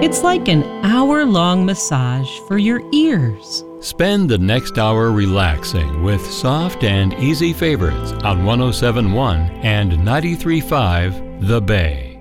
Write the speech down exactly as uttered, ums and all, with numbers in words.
It's like an hour-long massage for your ears. Spend the next hour relaxing with soft and easy favorites on one oh seven point one and ninety-three point five The Bay.